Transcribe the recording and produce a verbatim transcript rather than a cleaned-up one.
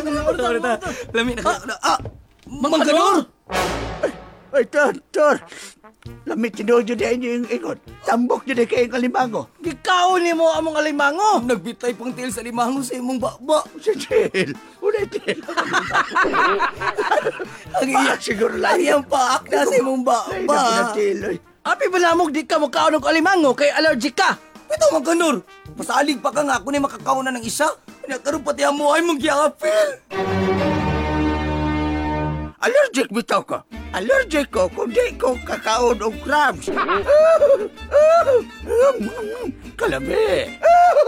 Lami na ka. Ah! Mangganor! Ay, Tor, Tor. Lamit sinodyo na inyo yung ingot. Tambok nyo na kayong alimango. Gikaw ni mo among alimango. Nagbitay pang til sa limango sa imong baba. Si Til. Unay Til. Ang iya siguro lang. Ang iyang paak na sa imong Ay, naku na baba. Til. Ay. Api ba namog di ka makaon og alimango kay allergic ka? Ito Mangganor. Pasalig pa ka nga ako na makakauna ng isa. Nagkaroon pati ang muhay mong giyapil. Allergic bitaw ko. Allergic ko kung di ko kakaon og crabs. Kalabi.